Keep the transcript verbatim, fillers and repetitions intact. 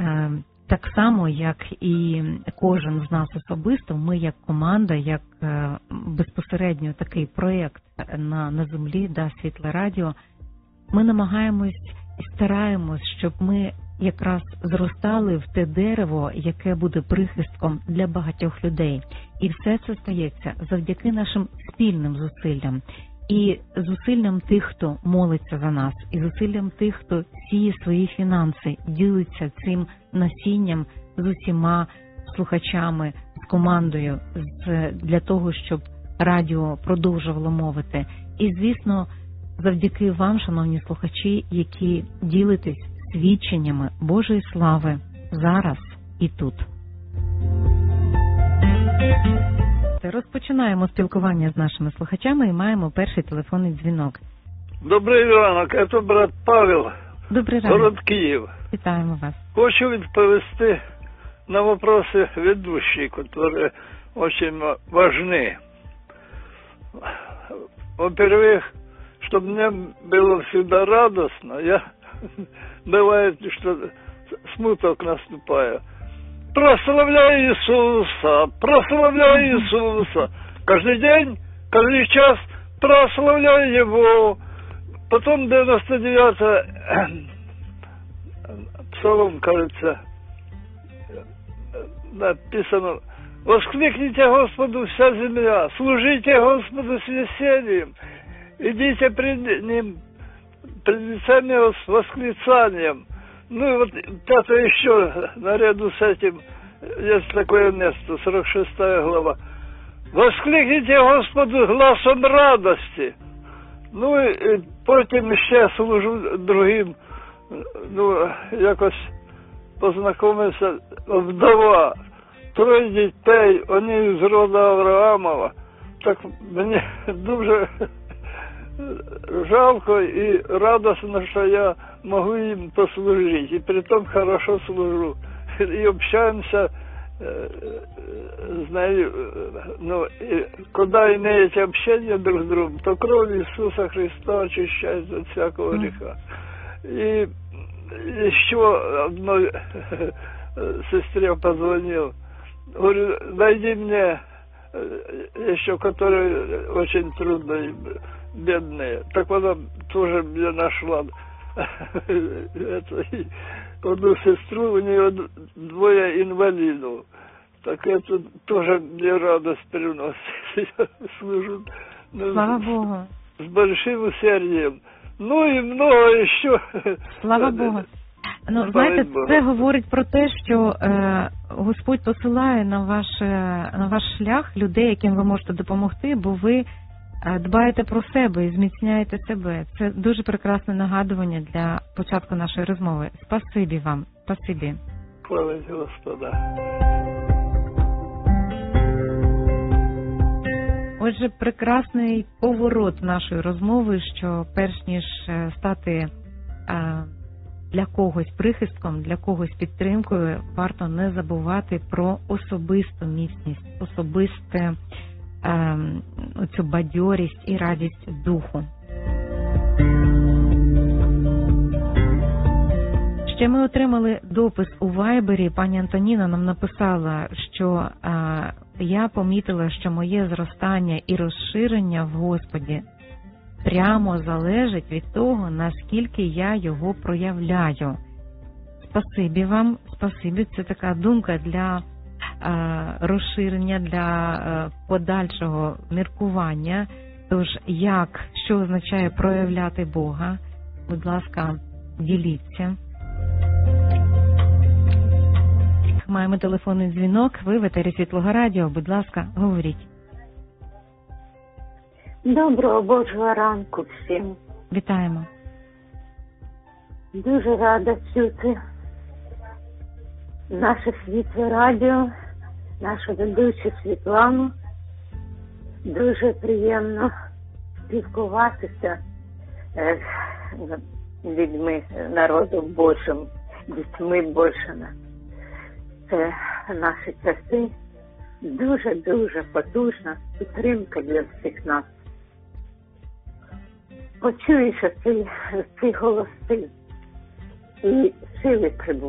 Так само, як і кожен з нас особисто, ми як команда, як безпосередньо такий проєкт на, на землі, да, Світле Радіо, ми намагаємось і стараємось, щоб ми якраз зростали в те дерево, яке буде прихистком для багатьох людей. І все це стається завдяки нашим спільним зусиллям. І зусиллям тих, хто молиться за нас, і зусиллям тих, хто сіє свої фінанси, ділиться цим насінням з усіма слухачами, з командою, з, для того, щоб радіо продовжувало мовити. І, звісно, завдяки вам, шановні слухачі, які ділитесь свідченнями Божої слави зараз і тут. Розпочинаємо спілкування з нашими слухачами і маємо перший телефонний дзвінок. Добрий ранок, це брат Павел. Добрий ранок. Город Київ. Вітаємо вас. Хочу відповісти на вопросы ведущие, которые очень важны. Во-первых, чтобы мне было всегда радостно, я бывает, что смуток наступает. Прославляй Иисуса, прославляй Иисуса. Каждый день, каждый час прославляй Его. Потом девяносто девятый псалом, кажется, написано: «Воскликните Господу вся земля, служите Господу с весельем, идите пред Ним, пред лицем Его с восклицанием». Ну и вот это еще, наряду с этим, есть такое место, сорок шестая глава. «Воскликните Господу гласом радости». Ну і потім ще служу другим, ну, якось познайомився, вдова, троє дітей, вони з роду Авраамова. Так мені дуже жалко і радосно, що я можу їм послужити, і при тому хорошо служу. І общаємося, знаю, ну, и когда имеете общение друг с другом, то кровь Иисуса Христа очищает от всякого греха. И еще одной сестре позвонил, говорю: найди мне еще, которые очень трудные, бедные. Так она тоже мне нашла одну сестру, у нее двое инвалидов. Так это тоже мне радость приносит. Я служу, ну, Слава Богу. С большим усердием. Ну и много еще. Слава Богу. Ну, знаєте, це говорить про те, що е, Господь посилає на ваш, на ваш шлях людей, яким ви можете допомогти, бо ви дбаєте про себе і зміцняєте себе. Це дуже прекрасне нагадування для початку нашої розмови. Спасибі вам. Спасибі. Слава Господа. Отже, прекрасний поворот нашої розмови, що перш ніж стати а, для когось прихистком, для когось підтримкою, варто не забувати про особисту міцність, особисте а, оцю бадьорість і радість духу. Ще ми отримали допис у Вайбері. Пані Антоніна нам написала, що а, я помітила, що моє зростання і розширення в Господі прямо залежить від того, наскільки я його проявляю. Спасибі вам, спасибі. Це така думка для а, розширення, для а, подальшого міркування. Тож, як, що означає проявляти Бога? Будь ласка, діліться. Маємо телефонний дзвінок. Ви в етері Світлого Радіо. Будь ласка, говоріть. Доброго Божого ранку всім. Вітаємо. Дуже рада чути наше Світле Радіо, нашу ведучу Світлану. Дуже приємно спілкуватися з людьми, народом Божим, дітьми Божими. Це наші часи. Дуже-дуже потужна підтримка для всіх нас. Почуєш ці, ці голоси і сили прибувають.